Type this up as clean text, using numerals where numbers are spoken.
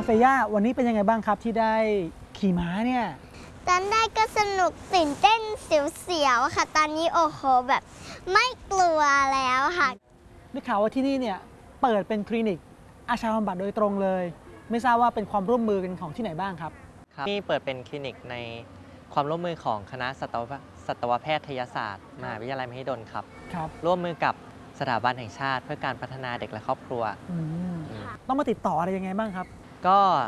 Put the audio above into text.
ย่าวันนี้เป็นยังไงบ้างครับที่ได้ขี่ม้าเนี่ยตอนแรกก็สนุกตื่นเต้นเสียวๆค่ะตอนนี้โอ้โหแบบไม่กลัวแล้วค่ะได้ข่าวว่าที่นี่เนี่ยเปิดเป็นคลินิกอาชาบำบัดโดยตรงเลย ไม่ทราบว่าเป็นความร่วมมือกันของที่ไหนบ้างครับครับนี่เปิดเป็นคลินิกในความร่วมมือของคณะสัตวแพทยศาสตร์มหาวิทยาลัยมหิดลครับครับร่วมมือกับสถาบันแห่งชาติเพื่อการพัฒนาเด็กและครอบครัวต้องมาติดต่ออะไรยังไงบ้างครับก็